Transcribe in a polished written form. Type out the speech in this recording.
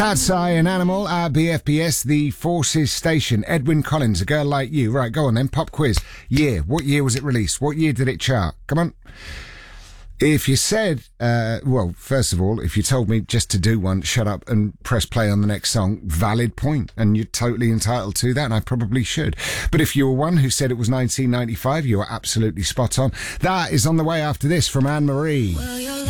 Cat's Eye, an animal at BFBS, the Forces Station. Edwyn Collins, A Girl Like You. Right, go on then, pop quiz. Year. What year was it released? What year did it chart? Come on. If you said, well, first of all, if you told me just to do one, shut up and press play on the next song, valid point, and you're totally entitled to that, and I probably should. But if you were one who said it was 1995, you are absolutely spot on. That is on the way after this from Anne-Marie. Well,